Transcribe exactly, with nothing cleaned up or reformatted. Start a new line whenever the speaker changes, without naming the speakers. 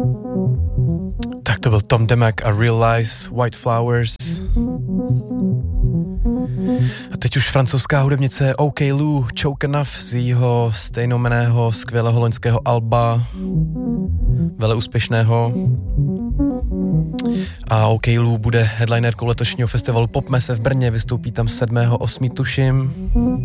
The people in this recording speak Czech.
Tak to byl Tom Demak a Real Lies, White Flowers. A teď už francouzská hudebnice OK Lou, Choke Enough z jejího stejnojmenného skvělého loňského alba, vele úspěšného. A OK Lou bude headlinerkou letošního festivalu Popmesse v Brně, vystoupí tam sedmého osmého tuším.